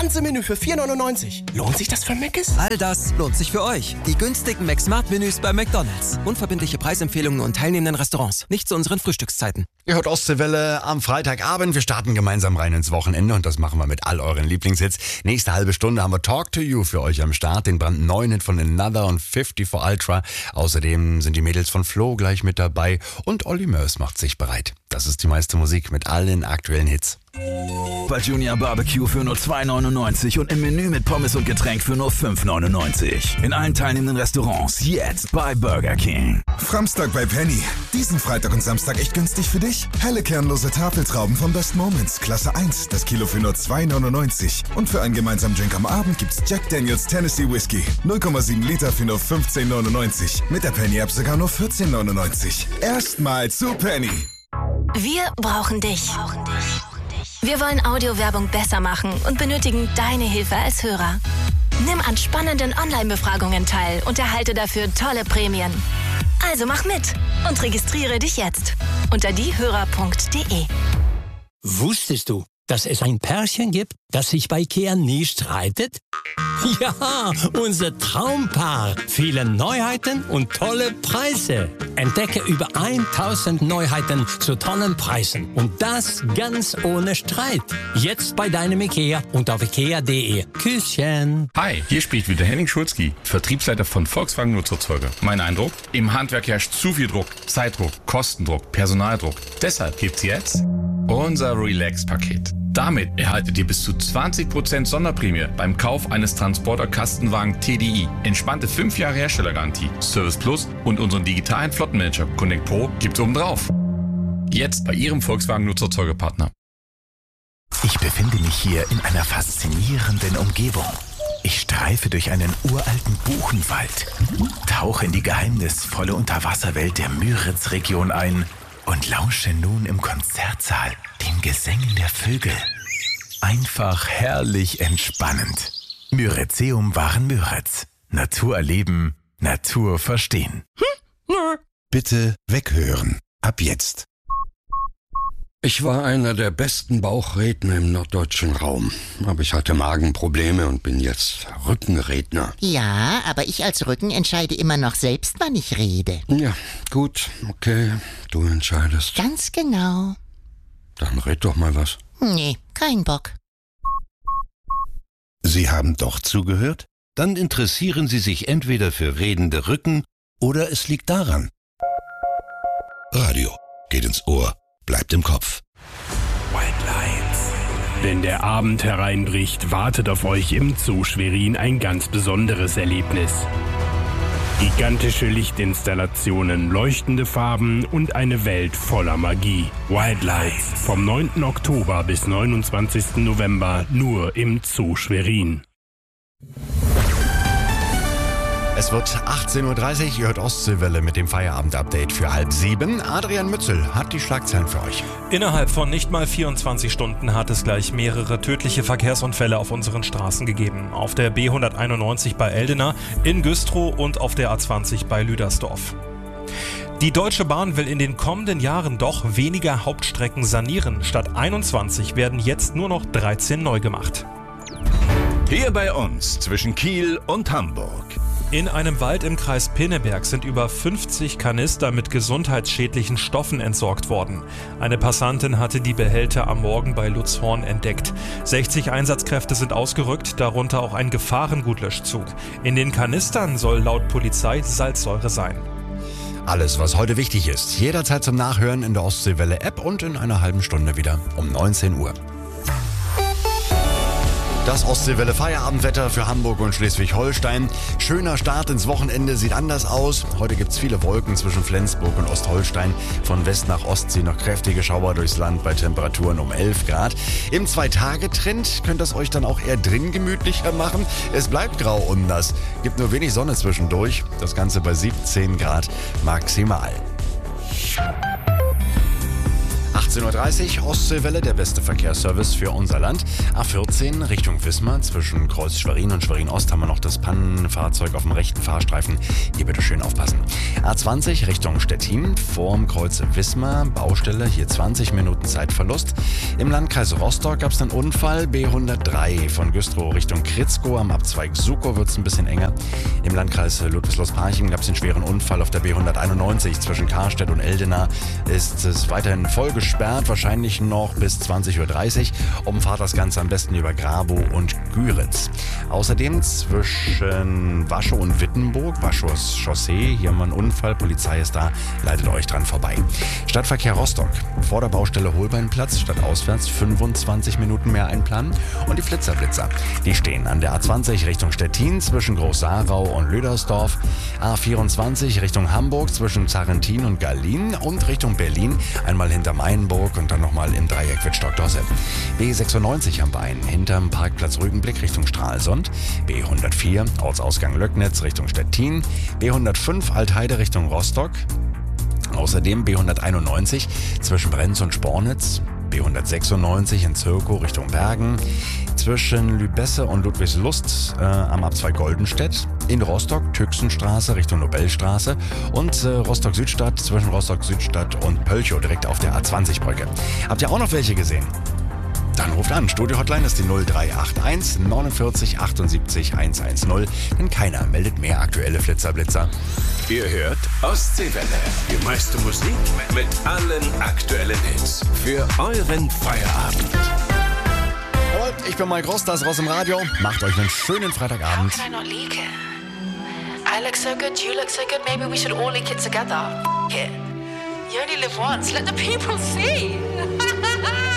ganze Menü für 4,99. Lohnt sich das für Mc's? All das lohnt sich für euch. Die günstigen McSmart-Menüs bei McDonald's. Unverbindliche Preisempfehlungen und teilnehmenden Restaurants. Nicht zu unseren Frühstückszeiten. Ihr hört Ostseewelle am Freitagabend. Wir starten gemeinsam rein ins Wochenende und das machen wir mit all euren Lieblingshits. Nächste halbe Stunde haben wir Talk to You für euch am Start. Den brandneuen Hit von Another und 50 for Ultra. Außerdem sind die Mädels von Flo gleich mit dabei und Olli Mörs macht sich bereit. Das ist die meiste Musik mit allen aktuellen Hits. Bei Junior Barbecue für nur 2,99 und im Menü mit Pommes und Getränk für nur 5,99. In allen teilnehmenden Restaurants jetzt bei Burger King. Framstag bei Penny. Diesen Freitag und Samstag echt günstig für dich? Helle kernlose Tafeltrauben von Best Moments, Klasse 1, das Kilo für nur 2,99. Und für einen gemeinsamen Drink am Abend gibt's Jack Daniels Tennessee Whiskey. 0,7 Liter für nur 15,99. Mit der Penny-App sogar nur 14,99. Erstmal zu Penny. Wir brauchen dich. Wir wollen Audiowerbung besser machen und benötigen deine Hilfe als Hörer. Nimm an spannenden Online-Befragungen teil und erhalte dafür tolle Prämien. Also mach mit und registriere dich jetzt unter diehörer.de. Wusstest du, dass es ein Pärchen gibt, das sich bei IKEA nie streitet? Ja, unser Traumpaar. Viele Neuheiten und tolle Preise. Entdecke über 1000 Neuheiten zu tollen Preisen. Und das ganz ohne Streit. Jetzt bei deinem IKEA und auf ikea.de. Küsschen. Hi, hier spricht wieder Henning Schulzki, Vertriebsleiter von Volkswagen Nutzerzeuger. Mein Eindruck? Im Handwerk herrscht zu viel Druck. Zeitdruck, Kostendruck, Personaldruck. Deshalb gibt's jetzt unser Relax-Paket. Damit erhaltet ihr bis zu 20% Sonderprämie beim Kauf eines Transporter-Kastenwagen TDI. Entspannte 5 Jahre Herstellergarantie, Service Plus und unseren digitalen Flottenmanager Connect Pro gibt's obendrauf. Jetzt bei Ihrem Volkswagen-Nutzerzeugerpartner. Ich befinde mich hier in einer faszinierenden Umgebung. Ich streife durch einen uralten Buchenwald, tauche in die geheimnisvolle Unterwasserwelt der Müritz-Region ein und lausche nun im Konzertsaal den Gesängen der Vögel. Einfach herrlich entspannend. Müritzeum waren Müritz. Natur erleben, Natur verstehen. Bitte weghören. Ab jetzt. Ich war einer der besten Bauchredner im norddeutschen Raum. Aber ich hatte Magenprobleme und bin jetzt Rückenredner. Ja, aber ich als Rücken entscheide immer noch selbst, wann ich rede. Ja, gut, okay, du entscheidest. Ganz genau. Dann red doch mal was. Nee, kein Bock. Sie haben doch zugehört? Dann interessieren Sie sich entweder für redende Rücken oder es liegt daran. Radio geht ins Ohr. Bleibt im Kopf. White Lights. Wenn der Abend hereinbricht, wartet auf euch im Zoo Schwerin ein ganz besonderes Erlebnis. Gigantische Lichtinstallationen, leuchtende Farben und eine Welt voller Magie. White Lights. Vom 9. Oktober bis 29. November nur im Zoo Schwerin. Es wird 18.30 Uhr, ihr hört Ostseewelle mit dem Feierabend-Update für 6:30. Adrian Mützel hat die Schlagzeilen für euch. Innerhalb von nicht mal 24 Stunden hat es gleich mehrere tödliche Verkehrsunfälle auf unseren Straßen gegeben. Auf der B191 bei Eldena, in Güstrow und auf der A20 bei Lüdersdorf. Die Deutsche Bahn will in den kommenden Jahren doch weniger Hauptstrecken sanieren. Statt 21 werden jetzt nur noch 13 neu gemacht. Hier bei uns zwischen Kiel und Hamburg. In einem Wald im Kreis Pinneberg sind über 50 Kanister mit gesundheitsschädlichen Stoffen entsorgt worden. Eine Passantin hatte die Behälter am Morgen bei Luzhorn entdeckt. 60 Einsatzkräfte sind ausgerückt, darunter auch ein Gefahrengutlöschzug. In den Kanistern soll laut Polizei Salzsäure sein. Alles, was heute wichtig ist, jederzeit zum Nachhören in der Ostseewelle-App und in einer halben Stunde wieder um 19 Uhr. Das Ostseewelle-Feierabendwetter für Hamburg und Schleswig-Holstein. Schöner Start ins Wochenende, sieht anders aus. Heute gibt's viele Wolken zwischen Flensburg und Ostholstein. Von West nach Ost ziehen noch kräftige Schauer durchs Land bei Temperaturen um 11 Grad. Im 2-Tage-Trend könnt ihr euch dann auch eher drin gemütlicher machen. Es bleibt grau und nass. Gibt nur wenig Sonne zwischendurch. Das Ganze bei 17 Grad maximal. 18.30 Uhr, Ostseewelle, der beste Verkehrsservice für unser Land. A14 Richtung Wismar, zwischen Kreuz Schwerin und Schwerin-Ost haben wir noch das Pannenfahrzeug auf dem rechten Fahrstreifen. Hier bitte schön aufpassen. A20 Richtung Stettin, vorm Kreuz Wismar, Baustelle, hier 20 Minuten Zeitverlust. Im Landkreis Rostock gab es einen Unfall, B103 von Güstrow Richtung Kritzko, am Abzweig Sukow wird es ein bisschen enger. Im Landkreis Ludwigslust-Parchim gab es einen schweren Unfall auf der B191 zwischen Karstedt und Eldena. Ist es weiterhin voll gesperrt, wahrscheinlich noch bis 20.30 Uhr. Umfahrt das Ganze am besten über Grabow und Güritz. Außerdem zwischen Waschow und Wittenburg, Waschows Chaussee, hier haben wir einen Unfall, Polizei ist da, leitet euch dran vorbei. Stadtverkehr Rostock, vor der Baustelle Holbeinplatz, statt auswärts 25 Minuten mehr einplanen. Und die Flitzer, die stehen an der A20 Richtung Stettin zwischen Groß-Sarau und Lüdersdorf, A24 Richtung Hamburg zwischen Zarrentin und Gallin und Richtung Berlin, einmal hinter Mainburg und dann nochmal im Dreieck Wittstock-Dosse. B96 am Bein, hinterm Parkplatz Rügenblick Richtung Stralsund, B104 Ortsausgang Löcknitz Richtung Stettin, B105 Altheide Richtung Rostock, außerdem B191 zwischen Brenz und Spornitz, B196 in Zirkow Richtung Bergen, zwischen Lübesse und Ludwigslust am Abzweig Goldenstedt, in Rostock Tüxenstraße Richtung Nobelstraße und Rostock-Südstadt zwischen Rostock-Südstadt und Pölchow direkt auf der A20-Brücke. Habt ihr auch noch welche gesehen? Dann ruft an. Studio-Hotline ist die 0381 49 78 110, denn keiner meldet mehr aktuelle Flitzer-Blitzer. Ihr hört Ostseewelle. Die meiste Musik mit allen aktuellen Hits. Für euren Feierabend. Und ich bin Mike Ross, das Ross im Radio. Macht euch einen schönen Freitagabend. How can I not leak it? I look so good, you look so good, maybe we should all leak it together. F*** it. You only live once, let the people see.